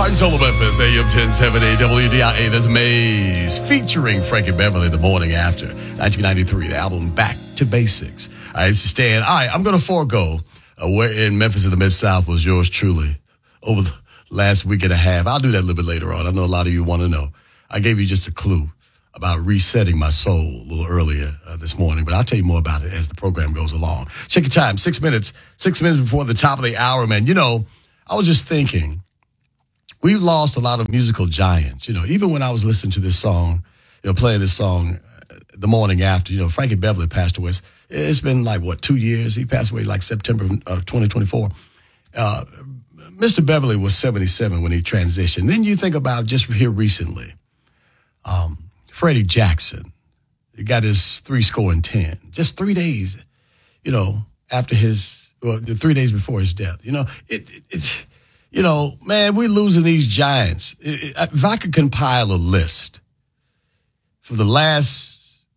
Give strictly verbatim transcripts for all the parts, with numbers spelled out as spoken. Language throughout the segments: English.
Heart and Soul of Memphis, A M ten seventy W D I A. There's Maze featuring Frankie Beverly, The Morning After, nineteen ninety-three, the album Back to Basics. All right, this is Stan. All right, I'm going to forego uh, where in Memphis in the Mid-South was yours truly over the last week and a half. I'll do that a little bit later on. I know a lot of you want to know. I gave you just a clue about resetting my soul a little earlier uh, this morning, but I'll tell you more about it as the program goes along. Check your time, six minutes, six minutes before the top of the hour, man. You know, I was just thinking, we've lost a lot of musical giants. You know, even when I was listening to this song, you know, playing this song uh, the morning after, you know, Frankie Beverly passed away. It's been like, what, two years? He passed away like September of twenty twenty-four. Uh, Mister Beverly was seventy-seven when he transitioned. Then you think about just here recently, um, Freddie Jackson. He got his three score and ten. Just three days, you know, after his, well, three days before his death. You know, it, it it's, you know, man, we're losing these giants. It, it, if I could compile a list for the last,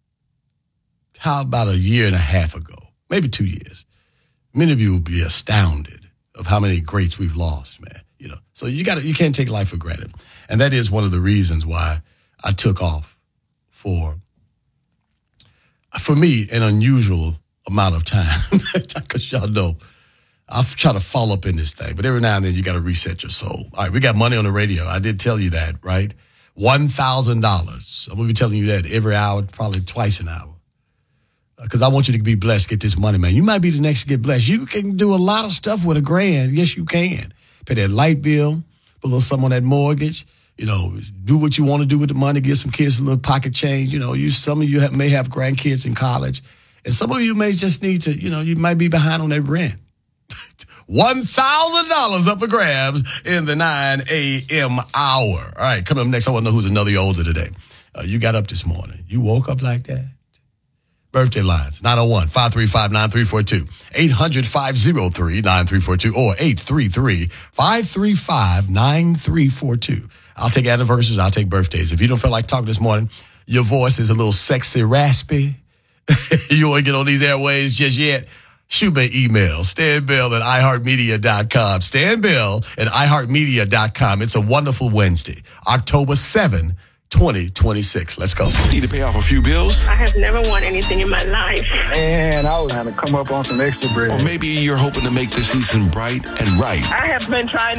how about a year and a half ago, maybe two years, many of you will be astounded of how many greats we've lost, man. You know, so you got to, you can't take life for granted. And that is one of the reasons why I took off for, for me, an unusual amount of time. Because y'all know, I'll try to follow up in this thing, but every now and then you got to reset your soul. All right, we got money on the radio. I did tell you that, right? one thousand dollars. I'm going to be telling you that every hour, probably twice an hour. Because I want you to be blessed, get this money, man. You might be the next to get blessed. You can do a lot of stuff with a grand. Yes, you can. Pay that light bill, put a little something on that mortgage. You know, do what you want to do with the money. Give some kids a little pocket change. You know, you some of you have, may have grandkids in college. And some of you may just need to, you know, you might be behind on that rent. one thousand dollars up for grabs in the nine a.m. hour. All right, coming up next, I want to know who's another older today. Uh, you got up this morning. You woke up like that? Birthday lines, nine oh one, five three five, nine three four two, eight hundred, five oh three, nine three four two, or eight three three, five three five, nine three four two. I'll take anniversaries, I'll take birthdays. If you don't feel like talking this morning, your voice is a little sexy, raspy, you won't get on these airways just yet, shoot me an email, stanbell at i heart media dot com, stanbell at i heart media dot com. It's a wonderful Wednesday, October seventh, twenty twenty-six. Let's go. Need to pay off a few bills? I have never won anything in my life. Man, I was trying to come up on some extra bread. Or maybe you're hoping to make the season bright and right. I have been trying